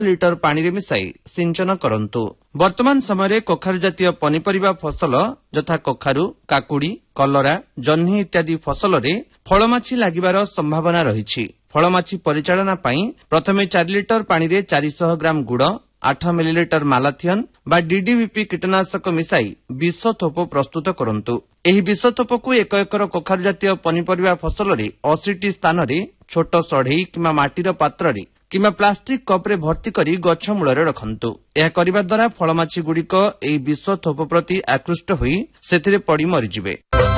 Litre पानी रे मिसाई सिंचन करंतु। वर्तमान समय कखारु जातीय पनीपरिबा फसल यथा कखारु, काकुड़ी, कलरा, जह्नी इत्यादि फसल रे फलमाछी लागिबार संभावना रहिछि। फलमाछी परिचालना पई प्रथमे 4 लिटर पानी रे 400 ग्राम गुड़, 8 मिलीलिटर मालाथियन बा डीडीवीपी कीटनाशक मिसाई विष थोप प्रस्तुत करंतु। एही विष थोप को 1 एकर कखारु जातीय पनीपरिबा फसल रे 80 स्थान रे छोट सढ़ई किमा माटीर पात्र रे किमा प्लास्टिक कप रे भर्ती करी गछ मूल रे रखंतु। यह करिबा द्वारा फलमाछी गुड़िक एही विष थोप प्रति आकृष्ट होई सेथिरे पड़ी मरिजिबे।